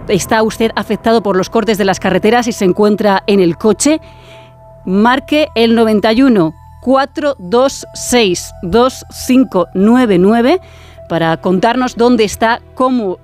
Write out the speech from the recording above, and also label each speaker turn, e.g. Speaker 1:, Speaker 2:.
Speaker 1: está usted afectado por los cortes de las carreteras y se encuentra en el coche, marque el 91 426 2599 para contarnos dónde está, cómo